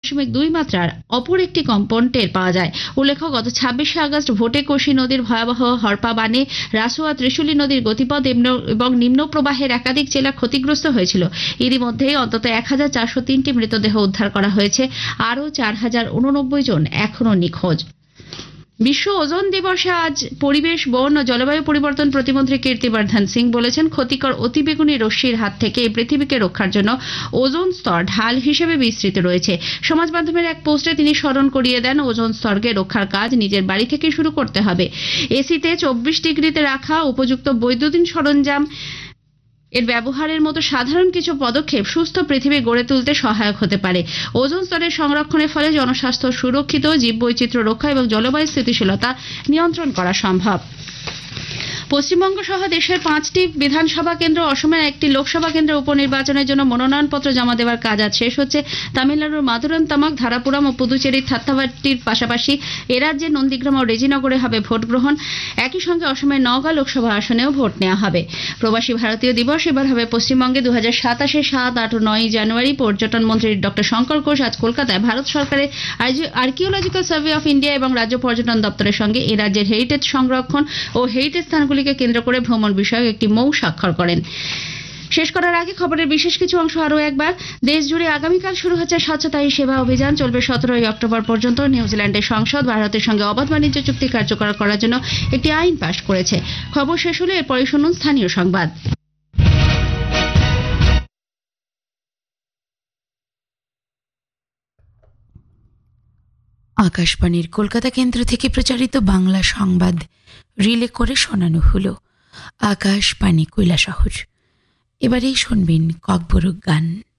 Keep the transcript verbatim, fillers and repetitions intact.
দশমিক দুই মাত্রার অপর একটি কম্পন টের পাওয়া যায়। উল্লেখ্য, গত ছাব্বিশে আগস্ট ভোটে কোশি নদীর ভয়াবহ হরপা বানে রাসুয়া ত্রিশুলী নদীর গতিপথ এবং নিম্ন প্রবাহের একাধিক জেলা ক্ষতিগ্রস্ত হয়েছিল। এরই মধ্যে অন্তত এক হাজার চারশো তিনটি মৃতদেহ উদ্ধার করা হয়েছে, আরও চার হাজার উননব্বই জন এখনও নিখোঁজ। বিশ্ব ওজোন দিবসে আজ পরিবেশ, বন ও জলবায়ু পরিবর্তন প্রতিমন্ত্রী কীর্তিবর্ধন সিং বলেছেন, ক্ষতিকর অতিবেগুনি রশ্মির হাত থেকে এই পৃথিবীকে রক্ষার জন্য ওজোন স্তর ঢাল হিসেবে বিস্তৃত রয়েছে। সমাজ মাধ্যমের এক পোস্টে তিনি স্মরণ করিয়ে দেন, ওজোন স্তরকে রক্ষার কাজ নিজের বাড়ি থেকে শুরু করতে হবে। এসিতে চব্বিশ ডিগ্রিতে রাখা, উপযুক্ত বৈদ্যুতিন সরঞ্জাম এর ব্যবহারের মতো সাধারণ কিছু পদক্ষেপ সুস্থ পৃথিবী গড়ে তুলতে সহায়ক হতে পারে। ওজোন স্তরের সংরক্ষণের ফলে জনস্বাস্থ্য সুরক্ষিত, জীববৈচিত্র্য রক্ষা এবং জলবায়ু স্থিতিশীলতা নিয়ন্ত্রণ করা সম্ভব। পশ্চিমবঙ্গ সহ দেশের পাঁচটি বিধানসভা কেন্দ্র, অসমের একটি লোকসভা কেন্দ্রের উপনির্বাচনের জন্য মনোনয়নপত্র জমা দেওয়ার কাজ আজ শেষ হচ্ছে। তামিলনাড়ুর মাদুরাম তামাক, ধারাপুরাম ও পুদুচেরির থাত্তাভাট্টির পাশাপাশি এ রাজ্যের নন্দীগ্রাম ও রেজিনগরে হবে ভোট গ্রহণ। একই সঙ্গে অসমের নওগাঁ লোকসভা আসনেও ভোট নেওয়া হবে। প্রবাসী ভারতীয় দিবস এবার হবে পশ্চিমবঙ্গে দু হাজার সাতাশে সাত আট ও নয় জানুয়ারি। পর্যটন মন্ত্রী ডক্টর শঙ্কর ঘোষ আজ কলকাতায় ভারত সরকারের আর্কিওলজিক্যাল সার্ভে অফ ইন্ডিয়া এবং রাজ্য পর্যটন দপ্তরের সঙ্গে এ রাজ্যের হেরিটেজ সংরক্ষণ ও হেরিটেজ স্থানগুলি কেন্দ্র করে ভ্রমণ বিষয়ক একটি মৌ স্বাক্ষর করেন। শেষ করার আগে খবরের বিশেষ কিছু অংশ আরও একবার। দেশ জুড়ে আগামীকাল শুরু হচ্ছে স্বচ্ছতা হি সেবা অভিযান, চলবে সতেরোই অক্টোবর পর্যন্ত। নিউজিল্যান্ডের সংসদ ভারতের সঙ্গে অবাধ বাণিজ্য চুক্তি কার্যকর করার জন্য একটি আইন পাশ করেছে। খবর শেষ হলে এরপরই শুনুন স্থানীয় সংবাদ। আকাশবাণীর কলকাতা কেন্দ্র থেকে প্রচারিত বাংলা সংবাদ রিলে করে শোনানো হলো আকাশবাণী কৈলাসহর। এবারেই শুনবেন ককবরক গান।